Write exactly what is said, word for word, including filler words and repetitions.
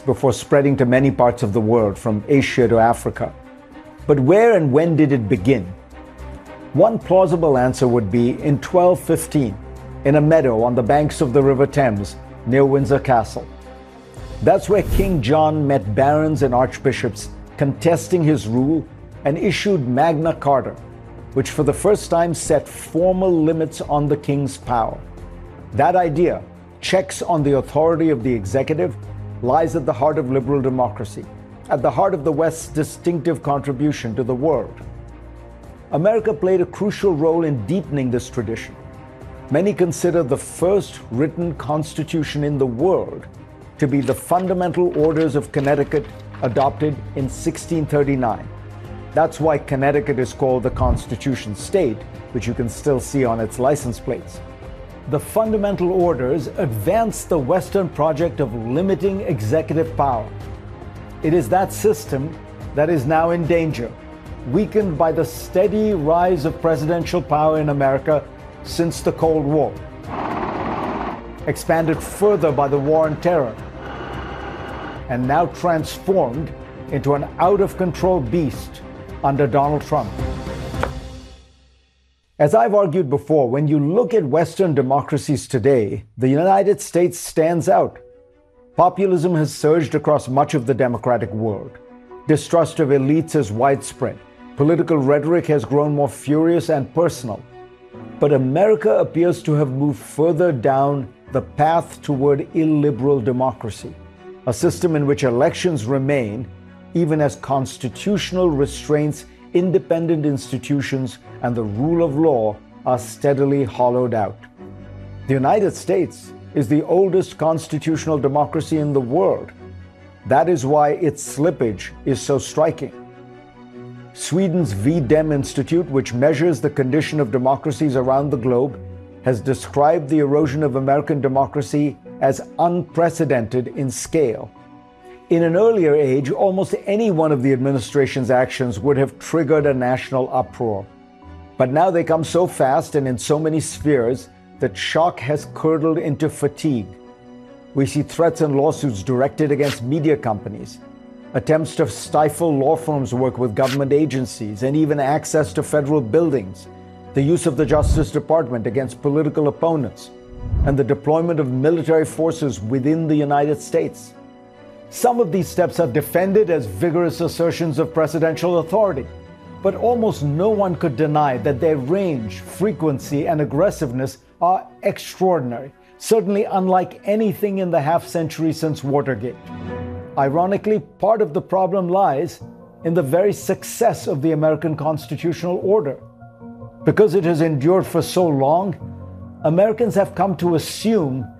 before spreading to many parts of the world, from Asia to Africa. But where and when did it begin? One plausible answer would be in twelve fifteen, in a meadow on the banks of the River Thames near Windsor Castle. That's where King John met barons and archbishops contesting his rule and issued Magna Carta, which for the first time set formal limits on the king's power. That idea, checks on the authority of the executive, lies at the heart of liberal democracy, at the heart of the West's distinctive contribution to the world. America played a crucial role in deepening this tradition. Many consider the first written constitution in the world to be the Fundamental Orders of Connecticut, adopted in sixteen thirty-nine. That's why Connecticut is called the Constitution State, which you can still see on its license plates. The Fundamental Orders advanced the Western project of limiting executive power. It is that system that is now in danger, weakened by the steady rise of presidential power in America since the Cold War, expanded further by the War on Terror, and now transformed into an out-of-control beast under Donald Trump. As I've argued before, when you look at Western democracies today, the United States stands out. Populism has surged across much of the democratic world. Distrust of elites is widespread. Political rhetoric has grown more furious and personal. But America appears to have moved further down the path toward illiberal democracy, a system in which elections remain, even as constitutional restraints, independent institutions, and the rule of law are steadily hollowed out. The United States is the oldest constitutional democracy in the world. That is why its slippage is so striking. Sweden's V-Dem Institute, which measures the condition of democracies around the globe, has described the erosion of American democracy as unprecedented in scale. In an earlier age, almost any one of the administration's actions would have triggered a national uproar. But now they come so fast and in so many spheres that shock has curdled into fatigue. We see threats and lawsuits directed against media companies, attempts to stifle law firms' work with government agencies, and even access to federal buildings, the use of the Justice Department against political opponents, and the deployment of military forces within the United States. Some of these steps are defended as vigorous assertions of presidential authority, but almost no one could deny that their range, frequency, and aggressiveness are extraordinary, certainly unlike anything in the half-century since Watergate. Ironically, part of the problem lies in the very success of the American constitutional order. Because it has endured for so long, Americans have come to assume